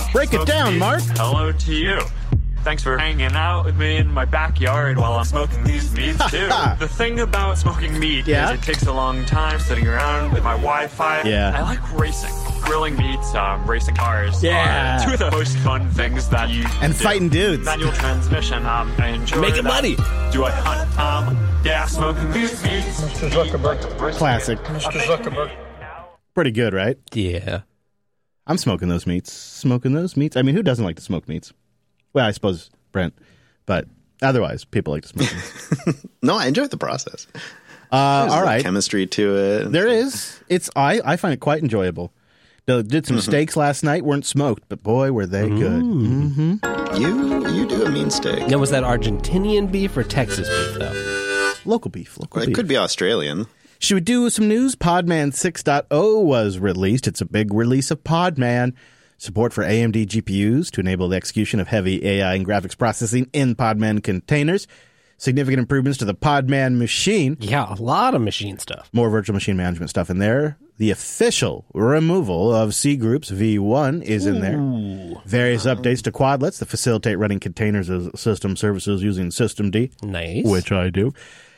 Break it down, Mark. Hello to you. Thanks for hanging out with me in my backyard while I'm smoking these meats, too. The thing about smoking meat is it takes a long time sitting around with my Wi-Fi. Yeah. I like racing. Grilling meats, racing cars. Yeah. Two of the most fun things that you And do. fighting dudes. Manual transmission. I enjoy Making that. money. Do I hunt? Yeah, smoking these meats. Mr. Zuckerberg. Classic. Mr. Zuckerberg. Pretty good, right? Yeah. I'm smoking those meats. I mean, who doesn't like to smoke meats? Well, I suppose Brent, but otherwise, people like to smoke meats. No, I enjoy the process. All right. Chemistry to it. There is. I find it quite enjoyable. Did some steaks last night. Weren't smoked, but boy, were they good. Mm-hmm. You do a mean steak. Now, was that Argentinian beef or Texas beef, though? Local beef. It could be Australian. Should we do some news? Podman 6.0 was released. It's a big release of Podman. Support for AMD GPUs to enable the execution of heavy AI and graphics processing in Podman containers. Significant improvements to the Podman machine. Yeah, a lot of machine stuff. More virtual machine management stuff in there. The official removal of C Groups V1 is in there. Various updates to Quadlets that facilitate running containers as system services using systemd. Nice. Which I do.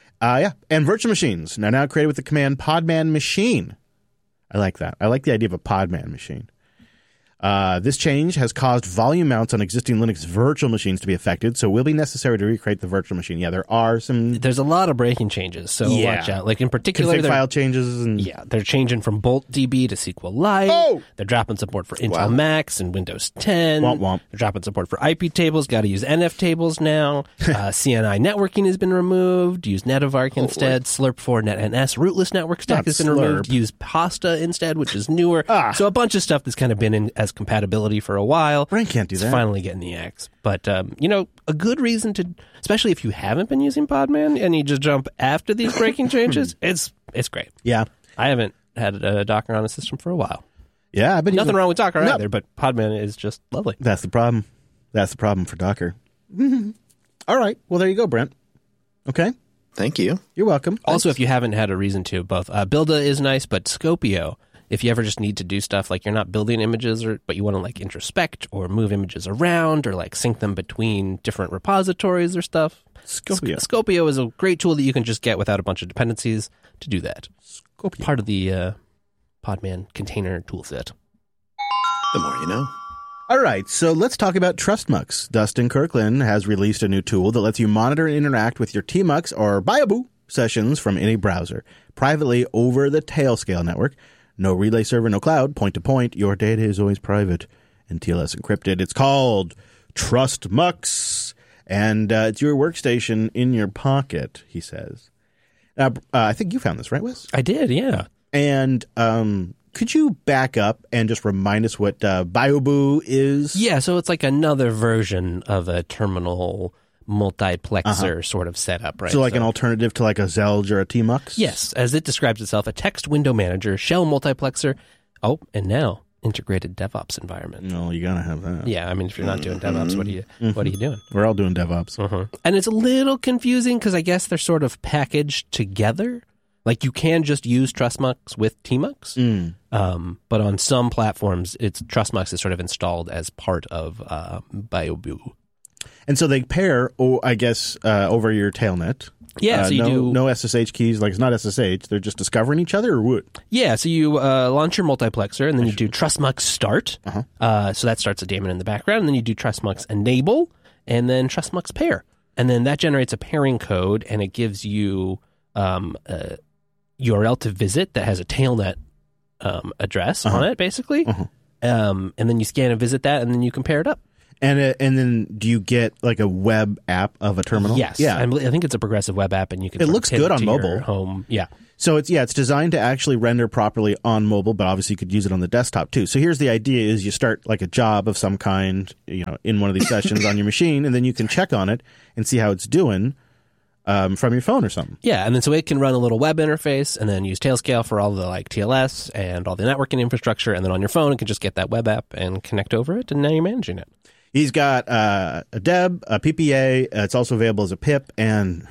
And virtual machines now created with the command Podman machine. I like that. I like the idea of a Podman machine. This change has caused volume mounts on existing Linux virtual machines to be affected, so it will be necessary to recreate the virtual machine. Yeah, there's a lot of breaking changes, so watch out. Like in particular, config file changes. They're changing from BoltDB to SQLite. Oh! They're dropping support for Intel Macs and Windows 10. Womp womp. They're dropping support for IP tables. Got to use NF tables now. CNI networking has been removed. Use Netavark instead. Slurp4 NetNS rootless network stack has been removed. Use Pasta instead, which is newer. So a bunch of stuff that's kind of been in as compatibility for a while. Brent can't do that. It's finally getting the axe. But, a good reason to, especially if you haven't been using Podman and you just jump after these breaking changes, it's great. Yeah. I haven't had a Docker on a system for a while. Yeah, but nothing wrong with Docker either, but Podman is just lovely. That's the problem. That's the problem for Docker. All right. Well, there you go, Brent. Okay. Thank you. You're welcome. Also, if you haven't had a reason to, both Builda is nice, but Scopio, if you ever just need to do stuff like you're not building images, but you want to like introspect or move images around or like sync them between different repositories or stuff, Scopio is a great tool that you can just get without a bunch of dependencies to do that. Scopio. Part of the Podman container toolset. The more you know. All right, so let's talk about TrustMux. Dustin Kirkland has released a new tool that lets you monitor and interact with your TMUX or Bioboo sessions from any browser, privately over the Tailscale network. No relay server, no cloud, point-to-point. Your data is always private and TLS encrypted. It's called TrustMux, and it's your workstation in your pocket, he says. I think you found this, right, Wes? I did, yeah. And could you back up and just remind us what Bioboo is? Yeah, so it's like another version of a terminal multiplexer sort of setup, right? So like an alternative to like a Zelge or a TMUX? Yes, as it describes itself, a text window manager, shell multiplexer, and now integrated DevOps environment. No, you gotta have that. Yeah, I mean, if you're not doing DevOps, what are you doing? We're all doing DevOps. And it's a little confusing because I guess they're sort of packaged together. Like you can just use TrustMux with TMUX, but on some platforms, TrustMux is sort of installed as part of Bioboo. And so they pair, I guess, over your Tailnet. Yeah, so you do... No SSH keys, like it's not SSH, they're just discovering each other, or what? Yeah, so you launch your multiplexer, and then you do TrustMux start. So that starts a daemon in the background, and then you do TrustMux enable, and then TrustMux pair. And then that generates a pairing code, and it gives you a URL to visit that has a Tailnet address on it, basically. And then you scan and visit that, and then you can pair it up. And then do you get like a web app of a terminal? Yes. Yeah. I think it's a progressive web app, and you can. It looks good on mobile. Home. Yeah. So it's designed to actually render properly on mobile, but obviously you could use it on the desktop too. So here's the idea: is you start like a job of some kind, in one of these sessions on your machine, and then you can check on it and see how it's doing from your phone or something. Yeah, and then so it can run a little web interface, and then use Tailscale for all the like TLS and all the networking infrastructure, and then on your phone it can just get that web app and connect over it, and now you're managing it. He's got a Deb, a PPA. It's also available as a PIP, and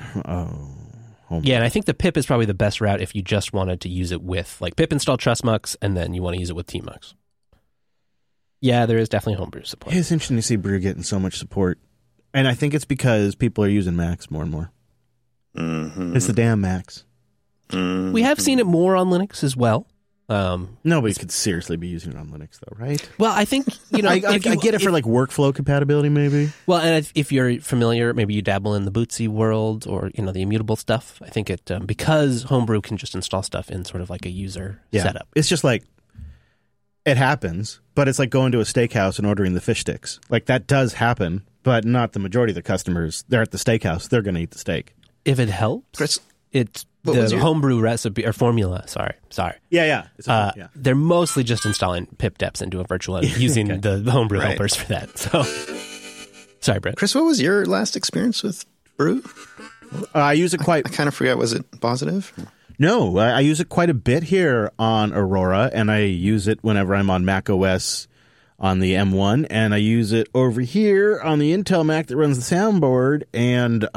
and I think the PIP is probably the best route if you just wanted to use it with like pip install TrustMux, and then you want to use it with TMUX. Yeah, there is definitely homebrew support. It's interesting to see Brew getting so much support. And I think it's because people are using Macs more and more. Mm-hmm. It's the damn Macs. Mm-hmm. We have seen it more on Linux as well. Nobody could seriously be using it on Linux, though, right? Well, I think, I get it for like workflow compatibility, maybe. Well, and if you're familiar, maybe you dabble in the Bootsy world or, the immutable stuff. I think it, because Homebrew can just install stuff in sort of like a user setup. It's just like, it happens, but it's like going to a steakhouse and ordering the fish sticks. Like, that does happen, but not the majority of the customers. They're at the steakhouse. They're going to eat the steak. If it helps, Chris, it's the homebrew recipe or formula. Sorry. Yeah. They're mostly just installing pip deps into a virtual and using the homebrew helpers for that. So, sorry, Brent. Chris, what was your last experience with Brew? I use it quite. I kind of forget. Was it positive? No, I use it quite a bit here on Aurora, and I use it whenever I'm on Mac OS on the M1, and I use it over here on the Intel Mac that runs the soundboard, and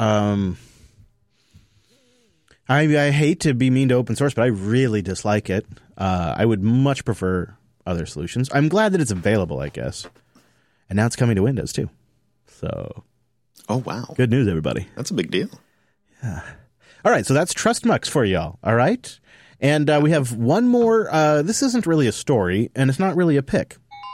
I hate to be mean to open source, but I really dislike it. I would much prefer other solutions. I'm glad that it's available, I guess. And now it's coming to Windows, too. So, oh, wow. Good news, everybody. That's a big deal. Yeah. All right, so that's TrustMux for y'all, all right? And we have one more. This isn't really a story, and it's not really a pick.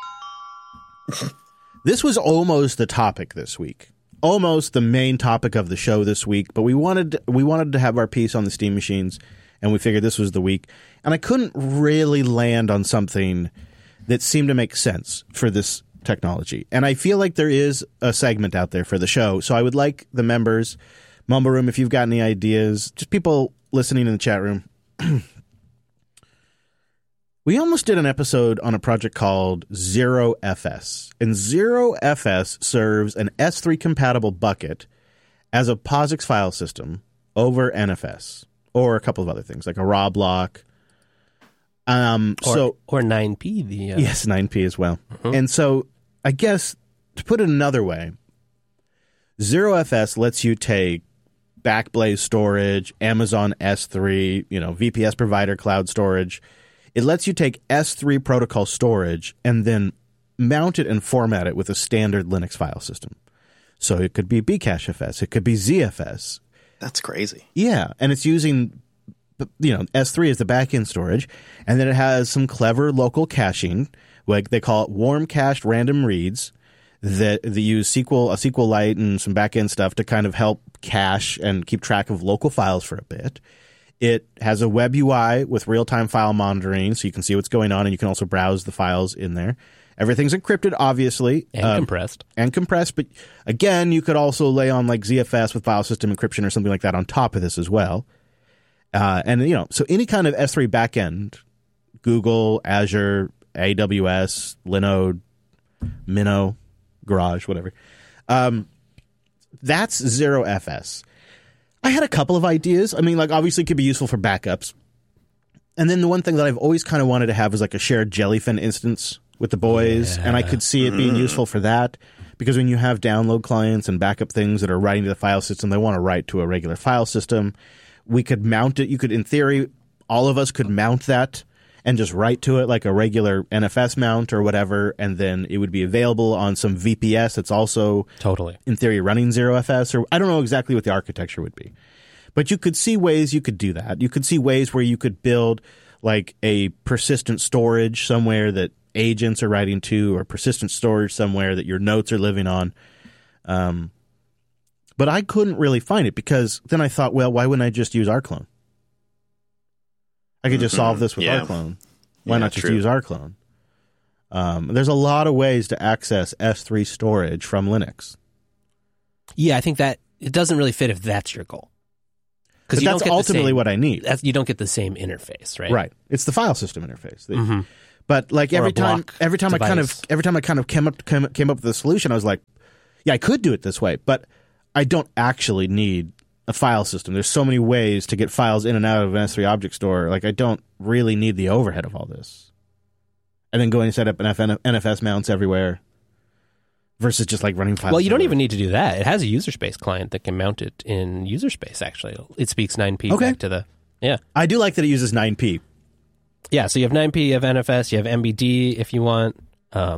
This was almost the topic this week. Almost the main topic of the show this week, but we wanted to have our piece on the Steam machines, and we figured this was the week. And I couldn't really land on something that seemed to make sense for this technology. And I feel like there is a segment out there for the show, so I would like the members, Mumble Room, if you've got any ideas, just people listening in the chat room. We almost did an episode on a project called ZeroFS. And ZeroFS serves an S3 compatible bucket as a POSIX file system over NFS, or a couple of other things like a raw block. Or 9P. Yes, 9P as well. And so I guess to put it another way, ZeroFS lets you take Backblaze storage, Amazon S3, VPS provider cloud storage. It lets you take S3 protocol storage and then mount it and format it with a standard Linux file system. So it could be Bcachefs, it could be ZFS. That's crazy. Yeah, and it's using S3 as the backend storage, and then it has some clever local caching, like they call it warm cached random reads, that they use a SQLite and some backend stuff to kind of help cache and keep track of local files for a bit. It has a web UI with real-time file monitoring, so you can see what's going on, and you can also browse the files in there. Everything's encrypted, obviously. And compressed. But again, you could also lay on like ZFS with file system encryption or something like that on top of this as well. So any kind of S3 backend, Google, Azure, AWS, Linode, Minnow, Garage, whatever. That's ZeroFS. I had a couple of ideas. I mean, like, obviously it could be useful for backups. And then the one thing that I've always kind of wanted to have is like a shared Jellyfin instance with the boys. Yeah. And I could see it being useful for that. Because when you have download clients and backup things that are writing to the file system, they want to write to a regular file system. We could mount it. You could, in theory, all of us could mount that and just write to it like a regular NFS mount or whatever, and then it would be available on some VPS that's also, totally, in theory, running ZeroFS, or I don't know exactly what the architecture would be. But you could see ways you could do that. You could see ways where you could build like a persistent storage somewhere that agents are writing to, or persistent storage somewhere that your notes are living on. But I couldn't really find it, because then I thought, well, why wouldn't I just use rclone? I could just solve this with rclone. Why not just use rclone? There's a lot of ways to access S3 storage from Linux. Yeah, I think that it doesn't really fit if that's your goal. Because that's ultimately what I need. You don't get the same interface, right? Right. It's the file system interface. But like every time I kind of came up with a solution, I was like, yeah, I could do it this way, but I don't actually need a file system. There's so many ways to get files in and out of an S3 object store. Like, I don't really need the overhead of all this. And then going and set up an NFS mounts everywhere versus just like running files. Well, you don't even need to do that. It has a user space client that can mount it in user space, actually. It speaks 9P back to the... Yeah. I do like that it uses 9P. Yeah, so you have 9P, you have NFS, you have MBD if you want. I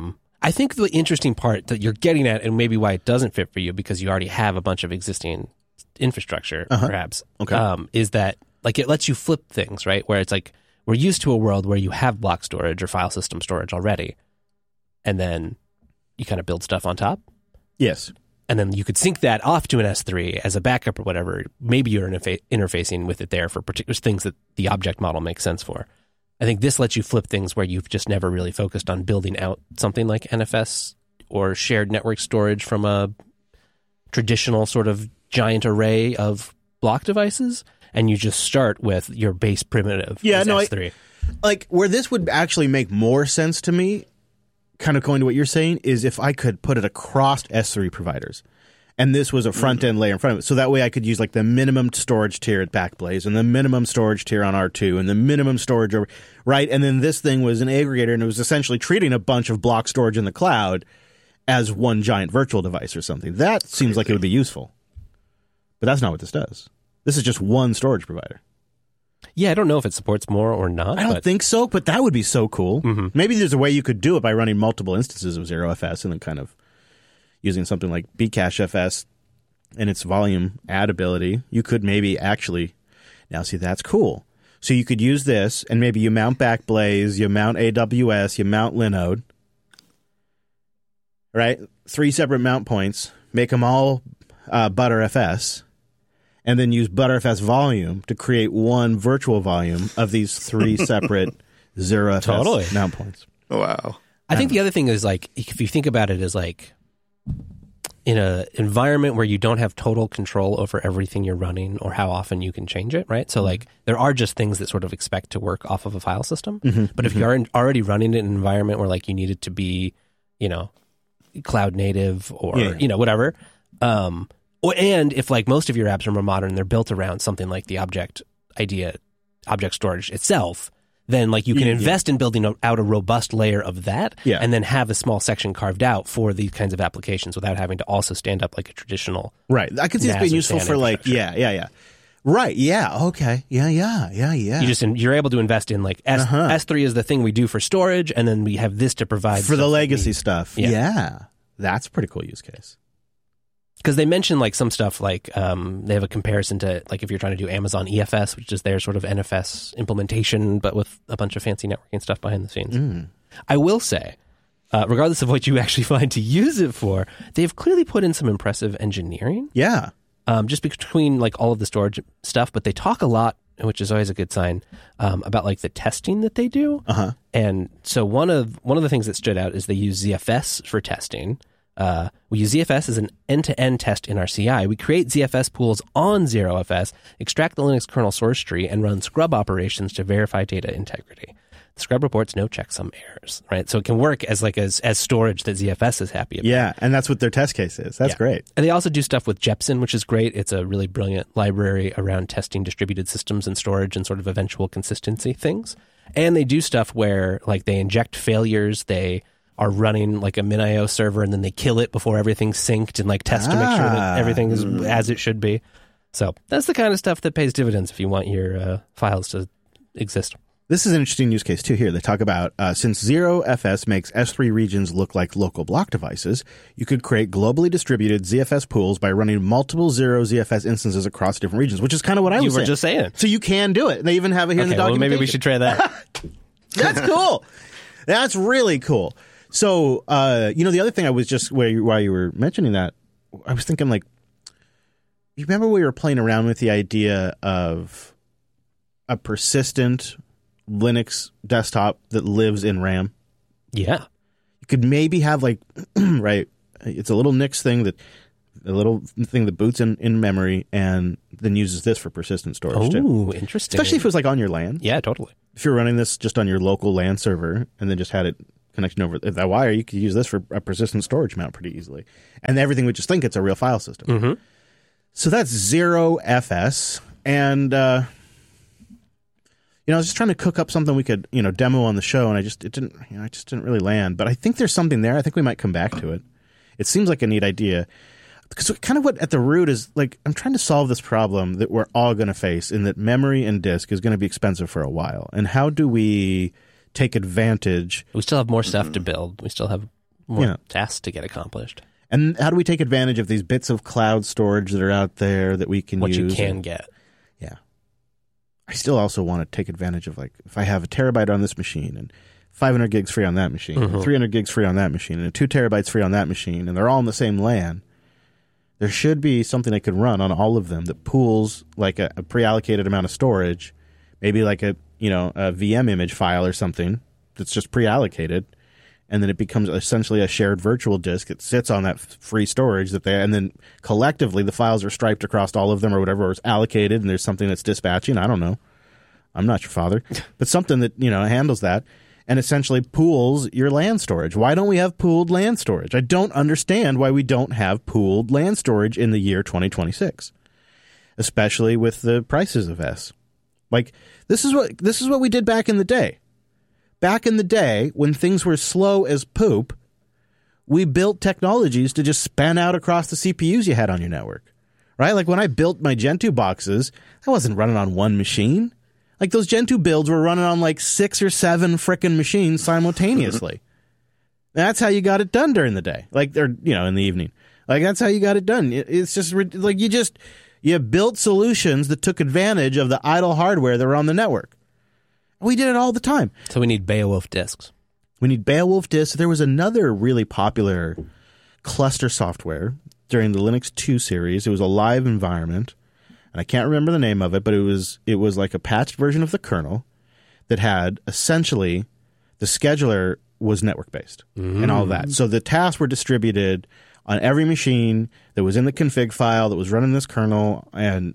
I think the interesting part that you're getting at, and maybe why it doesn't fit for you, because you already have a bunch of existing infrastructure, perhaps, is that like it lets you flip things, right? Where it's like we're used to a world where you have block storage or file system storage already, and then you kind of build stuff on top. Yes. And then you could sync that off to an S3 as a backup or whatever. Maybe you're interfacing with it there for particular things that the object model makes sense for. I think this lets you flip things where you've just never really focused on building out something like NFS or shared network storage from a traditional sort of giant array of block devices, and you just start with your base primitive as S3. Like where this would actually make more sense to me, kind of going to what you're saying, is if I could put it across S3 providers. And this was a front-end layer in front of it. So that way I could use like the minimum storage tier at Backblaze and the minimum storage tier on R2 and the minimum storage over, right? And then this thing was an aggregator, and it was essentially treating a bunch of block storage in the cloud as one giant virtual device or something. That seems like it would be useful. But that's not what this does. This is just one storage provider. Yeah, I don't know if it supports more or not. I don't think so, but that would be so cool. Mm-hmm. Maybe there's a way you could do it by running multiple instances of ZeroFS and then kind of using something like Bcachefs and its volume add ability. You could maybe actually, now see, that's cool. So you could use this, and maybe you mount Backblaze, you mount AWS, you mount Linode, right? 3 separate mount points, make them all Btrfs, and then use Btrfs volume to create one virtual volume of these 3 separate ZeroFS mount points. Wow. I think the other thing is, like, if you think about it as like in an environment where you don't have total control over everything you're running or how often you can change it, right? So like there are just things that sort of expect to work off of a file system. But if you're already running it in an environment where like you need it to be, you know, cloud native or, you know, whatever. And if like most of your apps are more modern, they're built around something like the object storage itself, then like you can invest in building out a robust layer of that and then have a small section carved out for these kinds of applications without having to also stand up like a traditional. Right. I could see this being useful for like, Right. Yeah. Okay. Yeah. You're able to invest in like S3 is the thing we do for storage, and then we have this to provide for the legacy stuff. Yeah. That's a pretty cool use case. Because they mention like some stuff like they have a comparison to like if you're trying to do Amazon EFS, which is their sort of NFS implementation, but with a bunch of fancy networking stuff behind the scenes. I will say, regardless of what you actually find to use it for, they've clearly put in some impressive engineering. Yeah. Just between like all of the storage stuff, but they talk a lot, which is always a good sign, about like the testing that they do. And so one of the things that stood out is they use ZFS for testing. We use ZFS as an end-to-end test in our CI. We create ZFS pools on ZeroFS, extract the Linux kernel source tree, and run scrub operations to verify data integrity. The scrub reports no checksum errors, right? So it can work as like as storage that ZFS is happy about. Yeah, and that's what their test case is. That's great. And they also do stuff with Jepsen, which is great. It's a really brilliant library around testing distributed systems and storage and sort of eventual consistency things. And they do stuff where like they inject failures, they are running like a MinIO server, and then they kill it before everything's synced and like test to make sure that everything is as it should be. So that's the kind of stuff that pays dividends if you want your files to exist. This is an interesting use case too here. They talk about since ZeroFS makes S3 regions look like local block devices, you could create globally distributed ZFS pools by running multiple ZeroFS instances across different regions, which is kind of what I was saying. You were just saying. So you can do it. They even have it here in the documentation. Well, maybe we should try that. That's cool. That's really cool. So, the other thing I was just, while you were mentioning that, I was thinking like, you remember we were playing around with the idea of a persistent Linux desktop that lives in RAM? Yeah. You could maybe have like, right, it's a little NIX thing a little thing that boots in memory and then uses this for persistent storage too. Oh, interesting. Especially if it was like on your LAN. Yeah, totally. If you're running this just on your local LAN server and then just had it connection over that wire, you could use this for a persistent storage mount pretty easily. And everything would just think it's a real file system. So that's ZeroFS. And, I was just trying to cook up something we could, demo on the show, and it didn't really land. But I think there's something there. I think we might come back to it. It seems like a neat idea. Because kind of what at the root is, like, I'm trying to solve this problem that we're all going to face in that memory and disk is going to be expensive for a while. And how do we take advantage? We still have more stuff to build. We still have More tasks to get accomplished. And how do we take advantage of these bits of cloud storage that are out there that we can use? What you can get. Yeah. I still also want to take advantage of, like, if I have a terabyte on this machine and 500 gigs free on that machine, and 300 gigs free on that machine, and 2 terabytes free on that machine, and they're all in the same LAN, there should be something I could run on all of them that pools like a pre-allocated amount of storage, maybe like a VM image file or something that's just pre-allocated, and then it becomes essentially a shared virtual disk that sits on that free storage and then collectively the files are striped across all of them or whatever, or is allocated, and there's something that's dispatching. I don't know. I'm not your father. But something that, handles that and essentially pools your LAN storage. Why don't we have pooled LAN storage? I don't understand why we don't have pooled LAN storage in the year 2026, especially with the prices of S. Like, this is what we did back in the day. Back in the day, when things were slow as poop, we built technologies to just span out across the CPUs you had on your network, right? Like when I built my Gen 2 boxes, I wasn't running on one machine. Like those Gen 2 builds were running on like 6 or 7 frickin' machines simultaneously. That's how you got it done during the day, in the evening. Like that's how you got it done. It's just like you built solutions that took advantage of the idle hardware that were on the network. We did it all the time. So we need Beowulf disks. We need Beowulf disks. There was another really popular cluster software during the Linux 2 series. It was a live environment, and I can't remember the name of it, but it was like a patched version of the kernel that had essentially the scheduler was network-based and all of that. So the tasks were distributed on every machine that was in the config file that was running this kernel, and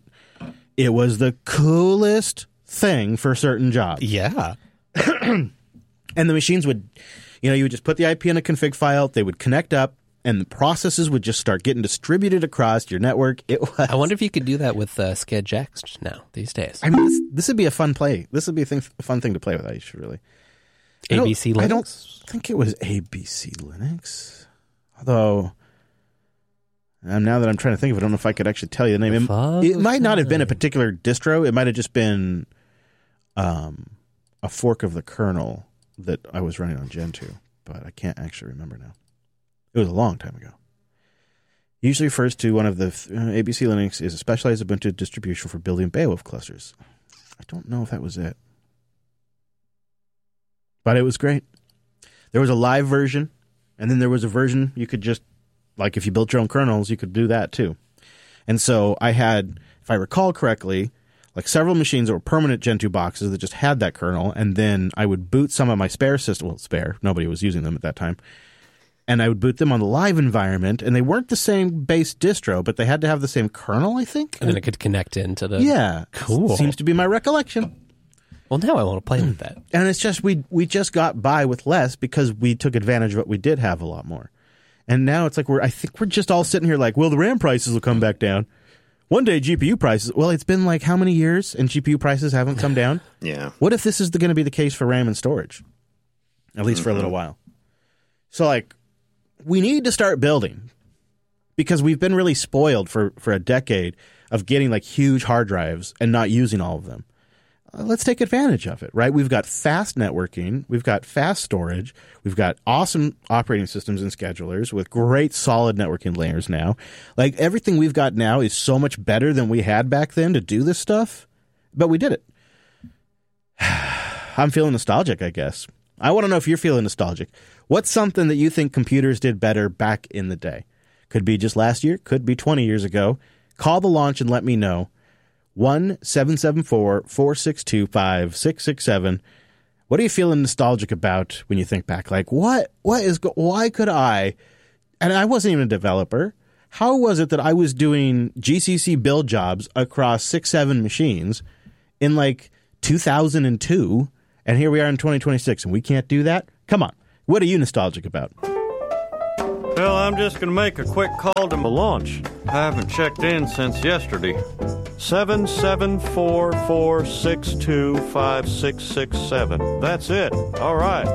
it was the coolest thing for certain jobs. Yeah. And the machines would, you would just put the IP in a config file, they would connect up, and the processes would just start getting distributed across your network. I wonder if you could do that with SkedJax now, these days. I mean, this would be a fun play. This would be a fun thing to play with, I should really. ABC Linux? I don't think it was ABC Linux. Although, now that I'm trying to think of it, I don't know if I could actually tell you the name. It might not have been a particular distro. It might have just been a fork of the kernel that I was running on Gen 2, but I can't actually remember now. It was a long time ago. Usually refers to one of the ABC Linux is a specialized Ubuntu distribution for building Beowulf clusters. I don't know if that was it, but it was great. There was a live version, and then there was a version you could just, like if you built your own kernels, you could do that too. And so I had, if I recall correctly, like several machines that were permanent Gen 2 boxes that just had that kernel, and then I would boot some of my spare system. Well, spare. Nobody was using them at that time. And I would boot them on the live environment, and they weren't the same base distro, but they had to have the same kernel, I think. And then it could connect into the... Yeah. Cool. Seems to be my recollection. Well, now I want to play with that. And it's just, we just got by with less because we took advantage of what we did have a lot more. And now it's like I think we're just all sitting here like, well, the RAM prices will come back down. One day GPU prices, well, it's been like how many years and GPU prices haven't come down? Yeah. What if this is going to be the case for RAM and storage? At least for a little while. So like, we need to start building because we've been really spoiled for a decade of getting like huge hard drives and not using all of them. Let's take advantage of it, right? We've got fast networking. We've got fast storage. We've got awesome operating systems and schedulers with great solid networking layers now. Like everything we've got now is so much better than we had back then to do this stuff, but we did it. I'm feeling nostalgic, I guess. I want to know if you're feeling nostalgic. What's something that you think computers did better back in the day? Could be just last year, could be 20 years ago. Call the launch and let me know. 1-774-462-5667. What are you feeling nostalgic about when you think back? Like, why could I, and I wasn't even a developer, how was it that I was doing GCC build jobs across 6-7 machines in like 2002, and here we are in 2026, and we can't do that? Come on. What are you nostalgic about? Well, I'm just going to make a quick call to my launch. I haven't checked in since yesterday. 774-462-5667. That's it. All right.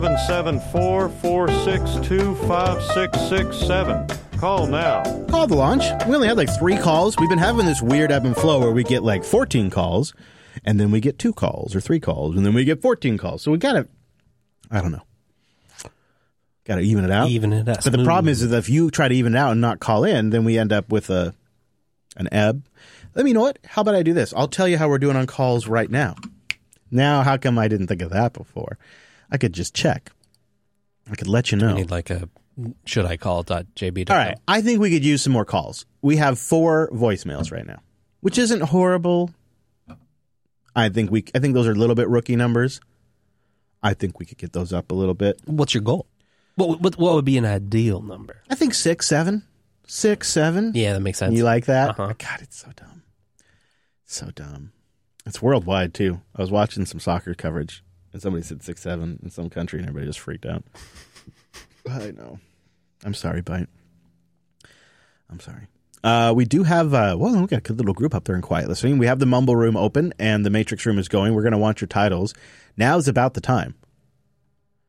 774-462-5667. Call now. Call the launch. We only had like 3 calls. We've been having this weird ebb and flow where we get like 14 calls, and then we get 2 calls or 3 calls, and then we get 14 calls. So we got to, I don't know. Got to even it out. Even it out. But the problem is that if you try to even it out and not call in, then we end up with an ebb. Let me know what? How about I do this? I'll tell you how we're doing on calls right now. Now, how come I didn't think of that before? I could just check. I could let you know. We need like a shouldicall.jb. All right. I think we could use some more calls. We have 4 voicemails right now, which isn't horrible. I think those are a little bit rookie numbers. I think we could get those up a little bit. What's your goal? What would be an ideal number? I think 6, 7. 6, 7. Yeah, that makes sense. You like that? Uh-huh. God, it's so dumb. So dumb. It's worldwide, too. I was watching some soccer coverage, and somebody said 6, 7 in some country, and everybody just freaked out. I know. I'm sorry, Bite. I'm sorry. We do have, we got a good little group up there in Quiet Listening. We have the Mumble Room open, and the Matrix Room is going. We're going to want your titles. Now's about the time.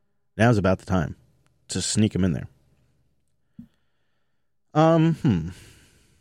Now's about the time to sneak them in there.